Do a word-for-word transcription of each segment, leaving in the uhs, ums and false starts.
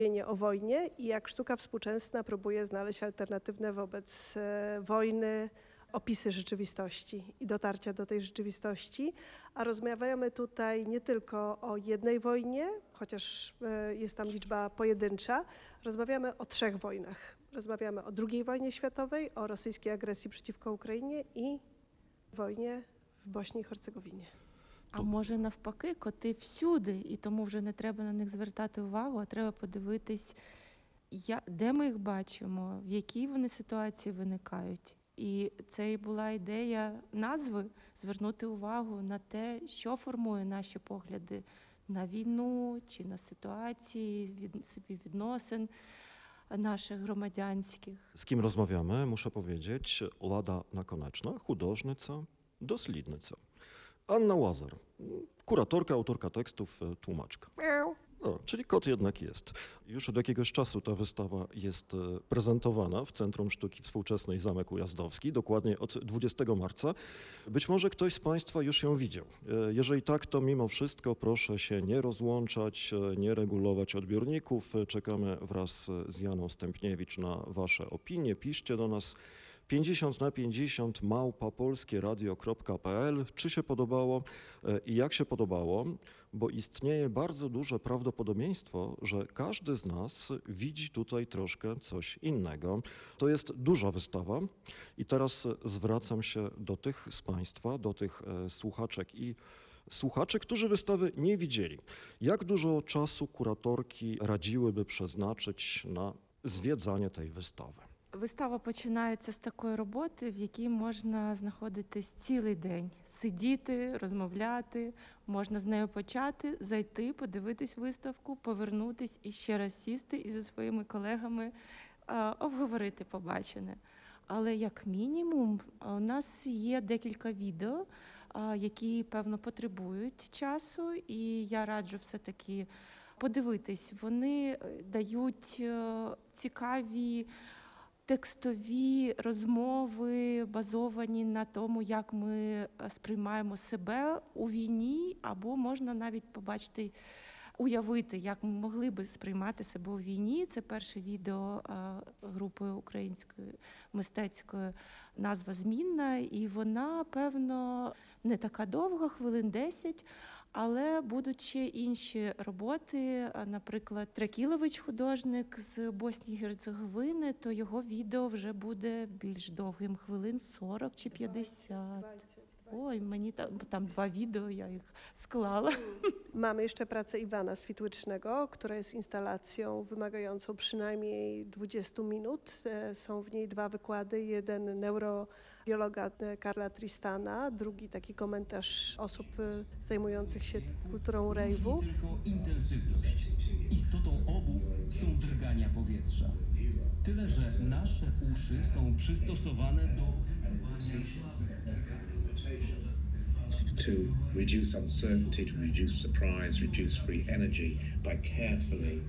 o wojnie i jak sztuka współczesna próbuje znaleźć alternatywne wobec wojny opisy rzeczywistości i dotarcia do tej rzeczywistości, a rozmawiamy tutaj nie tylko o jednej wojnie, chociaż jest tam liczba pojedyncza, rozmawiamy o trzech wojnach. Rozmawiamy o drugiej wojnie światowej, o rosyjskiej agresji przeciwko Україні і wojnie в Боснії і Герцеговині. А може навпаки, коти всюди, і тому вже не треба на них звертати увагу, а треба подивитись, я, де ми їх бачимо, в якій вони ситуації виникають. І це і була ідея назви – звернути увагу на те, що формує наші погляди на війну чи на ситуації, від, співвідносин naszych громадянських. Z kim rozmawiamy, muszę powiedzieć, Lada Nakonieczna, hudожниця, дослідниця. Anna Łazar, kuratorka, autorka tekstów, tłumaczka. O, czyli kot jednak jest. Już od jakiegoś czasu ta wystawa jest prezentowana w Centrum Sztuki Współczesnej Zamek Ujazdowski, dokładnie od dwudziestego marca. Być może ktoś z Państwa już ją widział. Jeżeli tak, to mimo wszystko proszę się nie rozłączać, nie regulować odbiorników. Czekamy wraz z Janą Stępniewicz na Wasze opinie. Piszcie do nas pięćdziesiąt na pięćdziesiąt małpa polskieradio kropka p l. Czy się podobało i jak się podobało, bo istnieje bardzo duże prawdopodobieństwo, że każdy z nas widzi tutaj troszkę coś innego. To jest duża wystawa i teraz zwracam się do tych z Państwa, do tych słuchaczek i słuchaczy, którzy wystawy nie widzieli. Jak dużo czasu kuratorki radziłyby przeznaczyć na zwiedzanie tej wystawy? Вистава починається з такої роботи, в якій можна знаходитись цілий день, сидіти, розмовляти, можна з нею почати, зайти, подивитись виставку, повернутись і ще раз сісти і зі своїми колегами а, обговорити побачене. Але як мінімум у нас є декілька відео, а, які, певно, потребують часу, і я раджу все-таки подивитись. Вони дають цікаві текстові розмови, базовані на тому, як ми сприймаємо себе у війні, або можна навіть побачити, уявити, як ми могли би сприймати себе у війні. Це перше відео групи української мистецької, назва «Змінна», і вона, певно, не така довга, хвилин десять, але будуть ще інші роботи, наприклад, Тракілович, художник з Боснії і Герцеговини, то його відео вже буде більш довгим, хвилин сорок чи п'ятдесят. Oj, meni tam, tam dwa wideo, ja ich sklała. Mamy jeszcze pracę Iwana Switłycznego, która jest instalacją wymagającą przynajmniej dwadzieścia minut. Są w niej dwa wykłady, jeden neurobiologa Karla Tristana, drugi taki komentarz osób zajmujących się kulturą rejwu. Nie tylko intensywność. Istotą obu są drgania powietrza. Tyle, że nasze uszy są przystosowane do to reduce uncertainty, to reduce surprise, reduce free energy by carefully.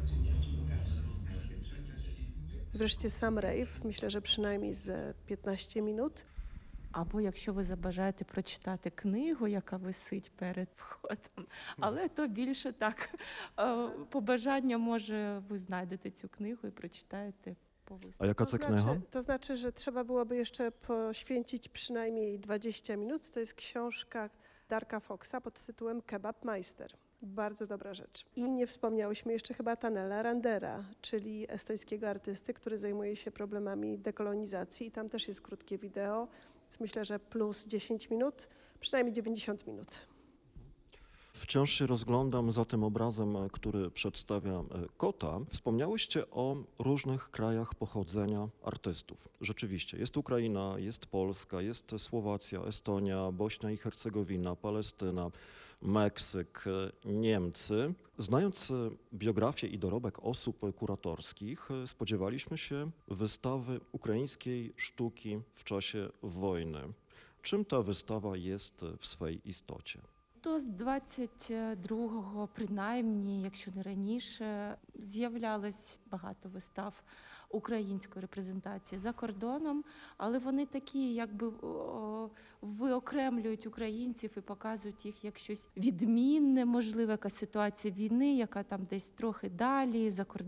Wreszcie sam rejw, myślę, że przynajmniej z piętnaście minut. Або якщо ви забажаєте прочитати книгу, яка висить перед входом. Але то більше так, по бажанню, може, ви знайдете цю книгу і прочитаєте. A jaka to kniha? Znaczy, to znaczy, że trzeba byłoby jeszcze poświęcić przynajmniej dwadzieścia minut. To jest książka Darka Foxa pod tytułem Kebabmeister. Bardzo dobra rzecz. I nie wspomniałyśmy jeszcze chyba Tanela Randera, czyli estońskiego artysty, który zajmuje się problemami dekolonizacji. I tam też jest krótkie wideo, więc myślę, że plus dziesięć minut, przynajmniej dziewięćdziesiąt minut. Wciąż się rozglądam za tym obrazem, który przedstawia kota. Wspomniałyście o różnych krajach pochodzenia artystów. Rzeczywiście, jest Ukraina, jest Polska, jest Słowacja, Estonia, Bośnia i Hercegowina, Palestyna, Meksyk, Niemcy. Znając biografię i dorobek osób kuratorskich, spodziewaliśmy się wystawy ukraińskiej sztuki w czasie wojny. Czym ta wystawa jest w swej istocie? То з двадцять другого, принаймні, якщо не раніше, з'являлось багато вистав української репрезентації за кордоном, але вони такі, якби о, виокремлюють українців і показують їх як щось відмінне, можливо, якась ситуація війни, яка там десь трохи далі, за кордоном.